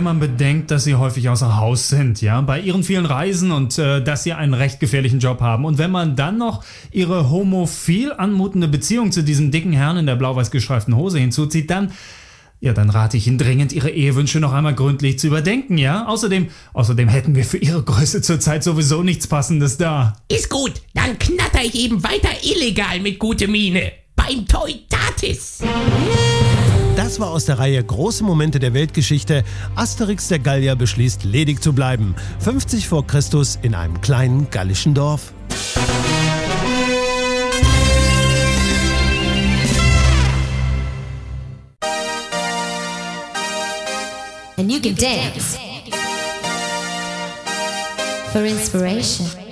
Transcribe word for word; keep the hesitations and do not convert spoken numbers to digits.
man bedenkt, dass sie häufig außer Haus sind, ja, bei ihren vielen Reisen und äh, dass sie einen recht gefährlichen Job haben. Und wenn man dann noch ihre homophil anmutende Beziehung zu diesem dicken Herrn in der blau-weiß gestreiften Hose hinzuzieht, dann, ja, dann rate ich Ihnen dringend, Ihre Ehewünsche noch einmal gründlich zu überdenken, ja? Außerdem, außerdem hätten wir für Ihre Größe zurzeit sowieso nichts Passendes da. Ist gut, dann knatter ich eben weiter illegal mit gute Miene. Beim Teutatis. Das war aus der Reihe Große Momente der Weltgeschichte. Asterix der Gallier beschließt, ledig zu bleiben. fünfzig vor Christus in einem kleinen gallischen Dorf. And you can dance for inspiration.